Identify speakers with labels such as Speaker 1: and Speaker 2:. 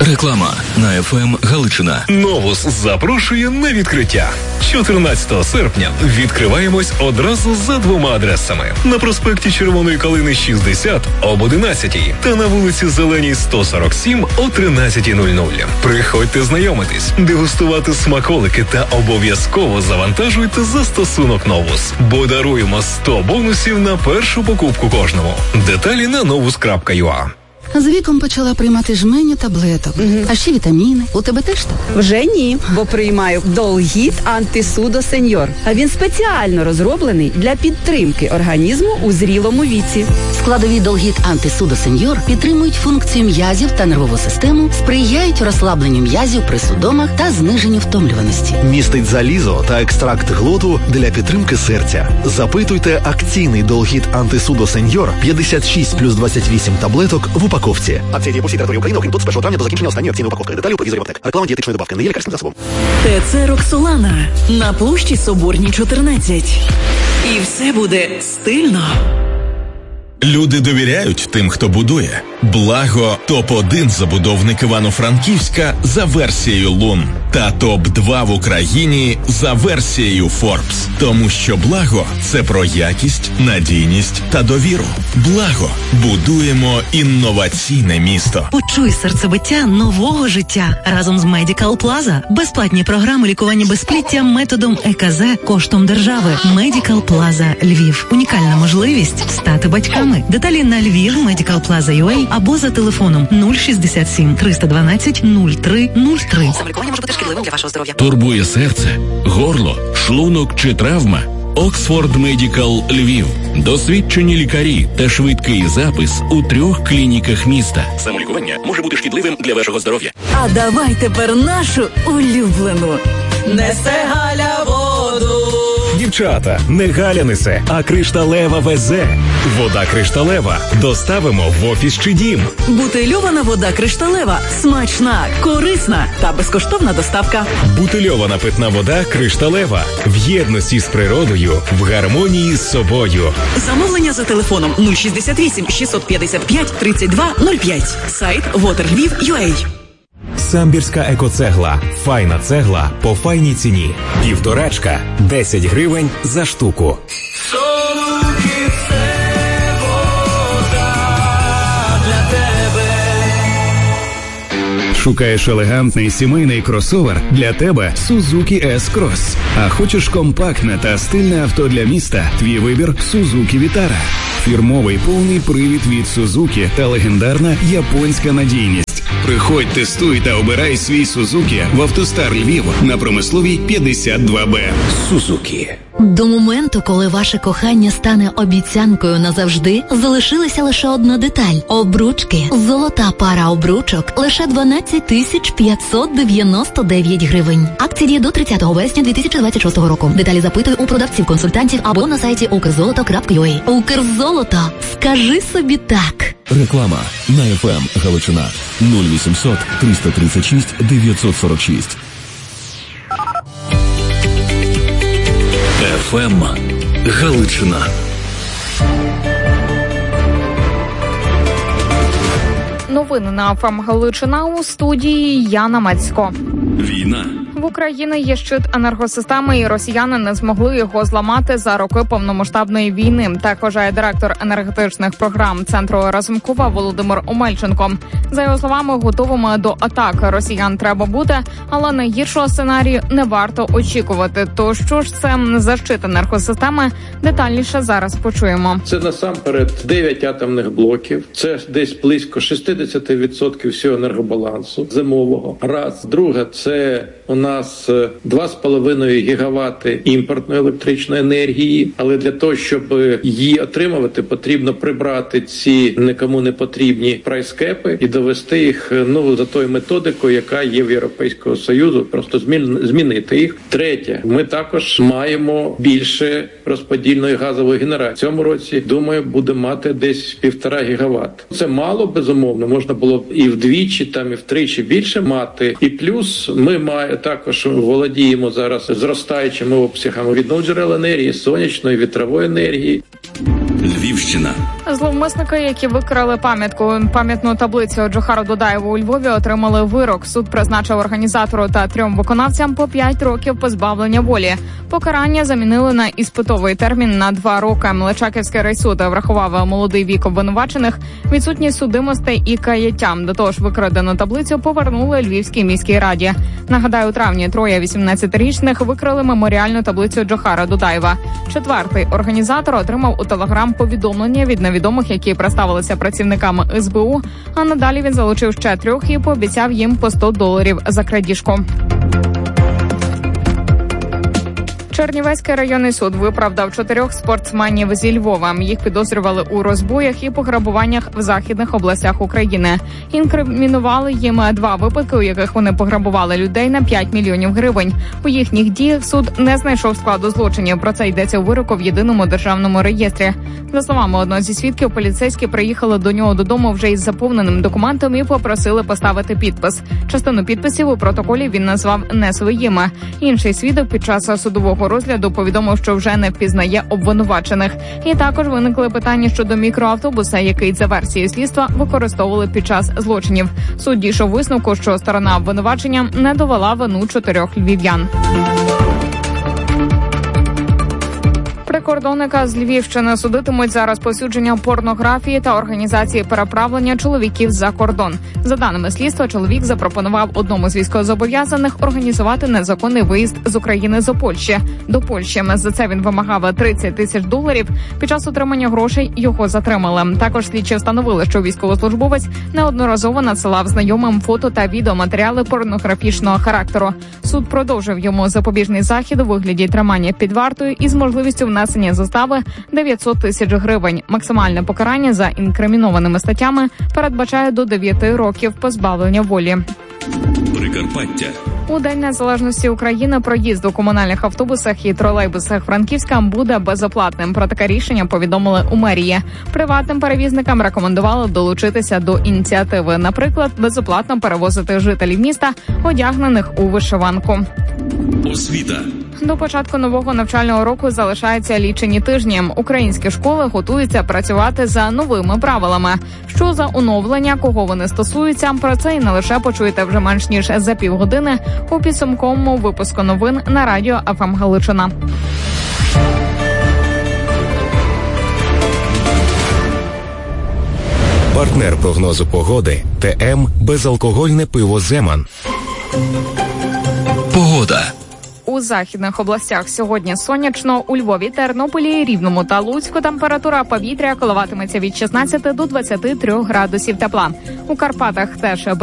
Speaker 1: Реклама на ФМ Галичина.
Speaker 2: Новус запрошує на відкриття. 14 серпня відкриваємось одразу за 2 адресами. На проспекті Червоної Калини 60 об 11 та на вулиці Зеленій 147 о 13:00. Приходьте знайомитись, дегустувати смаколики та обов'язково завантажуйте застосунок Новус. Бо даруємо 100 бонусів на першу покупку кожному. Деталі на novus.ua.
Speaker 3: З віком почала приймати жменю таблеток. А ще вітаміни. У тебе теж так?
Speaker 4: Вже ні, бо приймаю Долгіт Антисудо Сеньор. А він спеціально розроблений для підтримки організму у зрілому віці.
Speaker 3: Складові Долгіт Антисудо Сеньор підтримують функцію м'язів та нервову систему, сприяють розслабленню м'язів при судомах та зниженню втомлюваності.
Speaker 5: Містить залізо та екстракт глоту для підтримки серця. Запитуйте акційний Долгіт Антисудо Сеньор 56 плюс 28 таблеток в упаковці. Акція діє по всій території України, окрім тут з 1 травня до закінчення останньої акційної упаковки. Деталі у телевізорі аптек. Реклама дієтичної добавки не є лікарським засобом.
Speaker 6: ТЦ Роксолана на площі Соборній 14. І все буде стильно.
Speaker 7: Люди довіряють тим, хто будує. Благо топ-1 забудовник Івано-Франківська за версією Лун та топ-2 в Україні за версією Forbes. Тому що Благо – це про якість, надійність та довіру. Благо. Будуємо інноваційне місто.
Speaker 6: Почуй серцебиття нового життя разом з Medical Plaza. Безплатні програми лікування безпліття методом ЕКЗ коштом держави. Medical Plaza Львів. Унікальна можливість стати батьками. Деталі на Львів Medical Plaza UA або за телефоном 067 312 0303.
Speaker 8: Самолікування може бути шкідливим для вашого здоров'я.
Speaker 1: Турбує серце, горло, шлунок чи травма? Оксфорд Медикал Львів. Досвідчені лікарі та швидкий запис у 3 клініках міста.
Speaker 8: Самолікування може бути шкідливим для вашого здоров'я.
Speaker 6: А давай тепер нашу улюблену. Несе Галя воду.
Speaker 2: Дівчата, не Галя несе, а Кришталева везе. Вода Кришталева. Доставимо в офіс чи дім.
Speaker 6: Бутильована вода Кришталева. Смачна, корисна та безкоштовна доставка.
Speaker 2: Бутильована питна вода Кришталева. В єдності з природою, в гармонії з собою.
Speaker 6: Замовлення за телефоном 068 655 32 05. Сайт waterlviv.ua.
Speaker 9: Самбірська екоцегла. Файна цегла по файній ціні. 1,5 – 10 гривень за штуку. Шукаєш елегантний сімейний кросовер? Для тебе Suzuki S-Cross. А хочеш компактне та стильне авто для міста? Твій вибір Suzuki Vitara. Фірмовий повний привід від Suzuki та легендарна японська надійність. Приходь, тестуй та обирай свій Suzuki в Автостар Львів на Промисловій 52Б. Suzuki.
Speaker 10: До моменту, коли ваше кохання стане обіцянкою назавжди, залишилася лише одна деталь – обручки. Золота пара обручок – лише 12 599 гривень. Акція діє до 30 вересня 2026 року. Деталі запитуй у продавців-консультантів або на сайті ukrzoloto.ua. Укрзолото. Скажи собі так.
Speaker 1: Реклама на ФМ Галичина. 0800 336 946. ФМ Галичина.
Speaker 11: Новини на ФМ Галичина, у студії Яна Мацько.
Speaker 1: Війна.
Speaker 11: В Україні є щит енергосистеми, і росіяни не змогли його зламати за роки повномасштабної війни. Так вважає директор енергетичних програм Центру Разумкова Володимир Омельченко. За його словами, готовими до атак росіян треба бути, але найгіршого сценарію не варто очікувати. То що ж це за щит енергосистеми? Детальніше зараз почуємо.
Speaker 12: Це насамперед 9 атомних блоків. Це десь близько 60% всього енергобалансу зимового. Раз. Друге, це у нас 2,5 гігавати імпортної електричної енергії, але для того, щоб її отримувати, потрібно прибрати ці нікому не потрібні прайскепи і довести їх за тою методикою, яка є в Європейського Союзу, просто змінити їх. Третє, ми також маємо більше розподільної газової генерації. В цьому році, думаю, буде мати десь 1,5 гігават. Це мало, безумовно, можна було б і вдвічі, і втричі більше мати. І плюс ми також володіємо зараз зростаючими обсягами відновлюваних джерел енергії, сонячної, вітрової енергії.
Speaker 1: Львівщина.
Speaker 11: Зловмисники, які викрали пам'ятну таблицю Джохару Дудаєву у Львові, отримали вирок. Суд призначив організатору та 3 виконавцям по 5 років позбавлення волі. Покарання замінили на іспитовий термін на 2 роки. Личаківський райсуд врахував молодий вік обвинувачених, відсутність судимостей і каяття. До того ж, викрадену таблицю повернули Львівській міській раді. Нагадаю, у травні 3 18-річних викрали меморіальну таблицю Джохара Дудаєва. 4-й організатор отримав у Телеграм повідомлення від невідомих, які представилися працівниками СБУ, а надалі він залучив ще 3 і пообіцяв їм по $100 за крадіжку. Чернівецький районний суд виправдав 4 спортсменів зі Львова. Їх підозрювали у розбоях і пограбуваннях в західних областях України. Інкримінували їм 2 випадки, у яких вони пограбували людей на 5 мільйонів гривень. У їхніх діях суд не знайшов складу злочинів. Про це йдеться у вироку в єдиному державному реєстрі. За словами одного зі свідків, поліцейські приїхали до нього додому вже із заповненим документом і попросили поставити підпис. Частину підписів у протоколі він назвав не своїми. Інший свідок під час судового розгляду повідомив, що вже не впізнає обвинувачених. І також виникли питання щодо мікроавтобуса, який за версією слідства використовували під час злочинів. Суд дійшов висновку, що сторона обвинувачення не довела вину 4 львів'ян. Прикордонника з Львівщини судитимуть за розповсюдження порнографії та організації переправлення чоловіків за кордон. За даними слідства, чоловік запропонував одному з військовозобов'язаних організувати незаконний виїзд з України до Польщі. За це він вимагав $30 тисяч. Під час отримання грошей його затримали. Також слідчі встановили, що військовослужбовець неодноразово надсилав знайомим фото та відеоматеріали порнографічного характеру. Суд продовжив йому запобіжний захід у вигляді тримання під вартою із можливістю внесення застави $900 тисяч. Максимальне покарання за інкримінованими статтями передбачає до 9 років позбавлення волі.
Speaker 1: Прикарпаття.
Speaker 11: У День Незалежності України проїзд у комунальних автобусах і тролейбусах Франківська буде безоплатним. Про таке рішення повідомили у мерії. Приватним перевізникам рекомендували долучитися до ініціативи. Наприклад, безоплатно перевозити жителів міста, одягнених у вишиванку.
Speaker 1: Освіта.
Speaker 11: До початку нового навчального року залишаються лічені тижні. Українські школи готуються працювати за новими правилами. Що за оновлення, кого вони стосуються, про це і не лише почуєте вже менш ніж за півгодини у підсумковому випуску новин на радіо ФМ Галичина.
Speaker 13: Партнер прогнозу погоди ТМ безалкогольне пиво «Земан».
Speaker 1: Погода.
Speaker 11: У західних областях сьогодні сонячно, у Львові, Тернополі, Рівному та Луцьку температура повітря коливатиметься від 16 до 23 градусів тепла. У Карпатах теж